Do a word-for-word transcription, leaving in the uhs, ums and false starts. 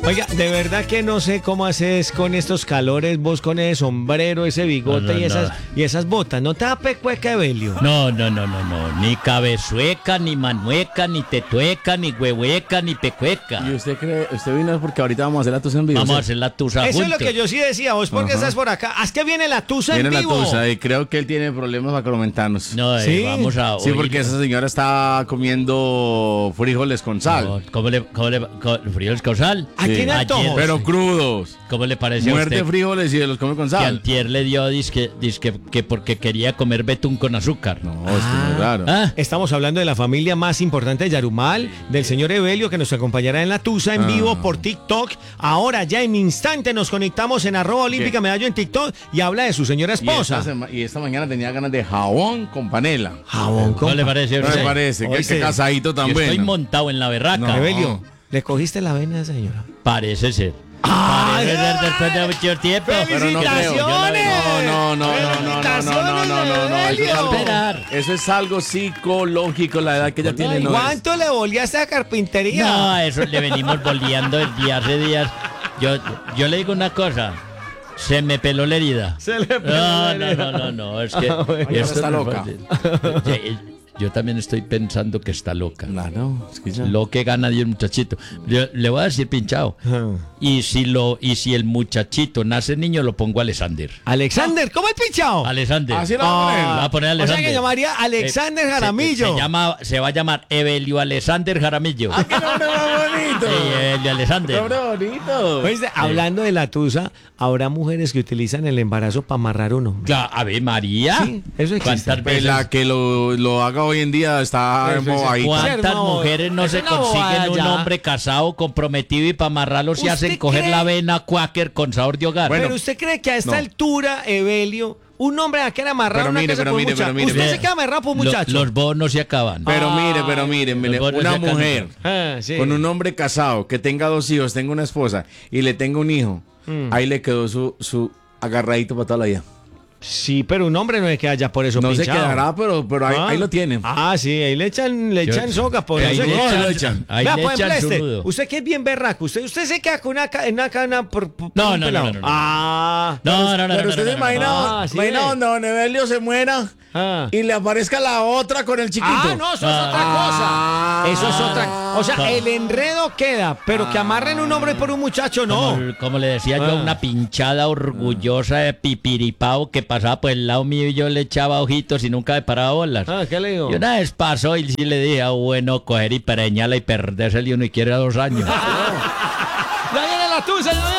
Oiga, de verdad que no sé cómo haces con estos calores, vos con ese sombrero, ese bigote No, no, y esas no. y esas botas. ¿No te da pecueca, Evelio? No, no, no, no, no. Ni cabezueca, ni manueca, ni tetueca, ni huehueca, ni pecueca. ¿Y usted cree, usted vino porque ahorita vamos a hacer la tusa en vivo? Vamos a ¿sí? hacer la tusa Eso juntos. es lo que yo sí decía. ¿Vos por qué Ajá. estás por acá? Haz que viene la tusa Viene en la vivo. tusa y creo que él tiene problemas para comentarnos. No, eh, ¿Sí? vamos a Sí, oír- porque esa señora está comiendo frijoles con sal. No, ¿Cómo le, cómo le, co- frijoles con sal? ¿A quién Sí. antojos? Pero crudos. ¿Cómo le parece a Muerde usted frijoles y los come con que sal. antier le dio disque, disque que porque quería comer betún con azúcar? No, esto es muy raro. ¿Ah? Estamos hablando de la familia más importante de Yarumal, del señor Evelio, que nos acompañará en la tusa en Ah. vivo por TikTok. Ahora ya en instante nos conectamos en arroba olímpica ¿Qué? medallo en TikTok y habla de su señora Y esta, esposa. sema- y esta mañana tenía ganas de jabón con panela. Jabón ¿Cómo le con... parece a No usted? me parece, que, Oíste, que casadito Yo tan estoy bueno. montado en la berraca. No. Evelio, ¿le cogiste la vena a esa señora? Parece ser. ¡Ay! Parece ser después de mucho tiempo. Pero no creo. Yo la ¡Felicitaciones! No, no, no, no, no, no, no, no, no, no, no. Eso es algo, Esperar. eso es algo psicológico, la edad que ella tiene. No es. ¿Cuánto le boleaste a carpintería? No, eso le venimos boleando desde hace días. Yo, yo le digo una cosa. Se me peló la herida. Se le peló no, la no, herida. no, no, no, es que Ah, bueno. esto Está no es loca. fácil. Sí, Yo también estoy pensando que está loca. Claro, es que ya. Lo que gana de un muchachito. Yo le voy a decir pinchado. Ah. Y si lo, y si el muchachito nace niño, lo pongo a Alexander. Alexander, ¿cómo es pinchado? Alexander. Así lo va a poner. La va a poner O sea Alexander. que llamaría Alexander Eh, se- Jaramillo. Se, llama, se va a llamar Evelio Alexander Jaramillo. ¡Ah, qué nombre más bonito! Sí, Evelio Alexander. ¡Qué nombre bonito! Oíste, hablando de la tusa, habrá mujeres que utilizan el embarazo para amarrar un hombre. Claro, a ver, María. Sí, eso existe. ¿Cuántas Pues veces? la que lo, lo haga hoy en día está Eso es- embobadita. ¿Cuántas No, mujeres no es se una bobada consiguen un ya. hombre casado, comprometido y para amarrarlo se ¿Usted hacen coger cree? la avena Quaker con sabor de hogar? Bueno, Pero usted cree que a esta no. altura, Evelio, un hombre va a querer amarrar Pero una mire, cosa pero por un mire, pero muchacho. mire, Usted mire. se queda amarrado por un Lo- muchacho. los bonos no se acaban. Pero Ay, mire, pero mire, mire, los bonos una se acaban. mujer Ah, sí. con un hombre casado que tenga dos hijos, tenga una esposa y le tenga un hijo, Mm. ahí le quedó su, su agarradito para toda la vida. Sí, pero un hombre no es que haya por eso No se pinchado. quedará, pero, pero ahí, Ah. ahí lo tienen. Ah, sí, ahí le echan, le Yo- echan soga, por ahí no sé le qué. echan- lo echan. ahí Vea, le por ejemplo, echan su este, nudo. usted que es bien berraco, usted, usted se queda con una, ca- en una cana por, por No, un no, no, pelado. no, no, no. Ah. No, no, no, Pero no, usted no, se no, no, imagina, no. Ah, sí, imagina ve. donde don Evelio se muera Ah. y le aparezca la otra con el chiquito. Ah, no, eso es otra Ah. cosa. Eso es otra. O sea, Ah. el enredo queda, pero que amarren un hombre por un muchacho, no. Como, como le decía yo, Ah. una pinchada orgullosa de pipiripao que pasaba por el lado mío y yo le echaba ojitos y nunca me paraba bolas. Ah, ¿qué le digo? Y una vez pasó y sí le dije, ah, bueno, coger y pereñarla y perderse el uno y quiere a dos años. Ya viene la tusa, ya viene.